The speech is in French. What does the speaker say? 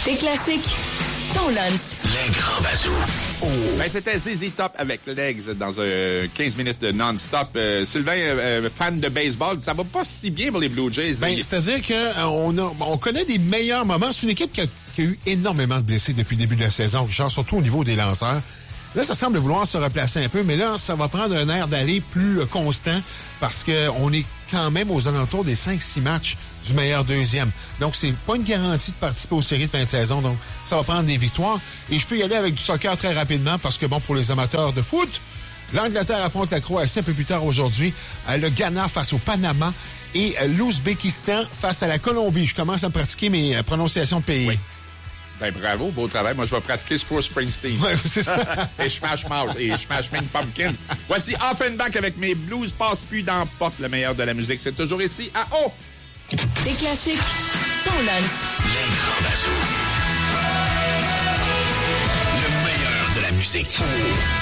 Des classiques, ton lunch. Les grands bazous. Oh. Ben, c'était ZZ Top avec Legs dans 15 minutes de non-stop. Sylvain, fan de baseball, ça va pas si bien pour les Blue Jays. Ben, c'est-à-dire que on connaît des meilleurs moments. C'est une équipe qui a eu énormément de blessés depuis le début de la saison, Richard, surtout au niveau des lanceurs. Là, ça semble vouloir se replacer un peu, mais là, ça va prendre un air d'aller plus constant parce qu'on est quand même aux alentours des 5-6 matchs du meilleur deuxième. Donc, c'est pas une garantie de participer aux séries de fin de saison. Donc, ça va prendre des victoires. Et je peux y aller avec du soccer très rapidement parce que, bon, pour les amateurs de foot, l'Angleterre affronte la Croatie un peu plus tard aujourd'hui. Le Ghana face au Panama et l'Ouzbékistan face à la Colombie. Je commence à pratiquer mes prononciations de pays. Oui. Ben bravo, beau travail. Moi, je vais pratiquer Spruce Springsteen. Ouais, c'est ça. Et Smash Mouth et Smash Ming Pumpkins. Voici Offenbach avec mes blues passe plus dans la porte, le meilleur de la musique. C'est toujours ici à O. Des classiques, ton lunch. Les grands bazous. Le meilleur de la musique.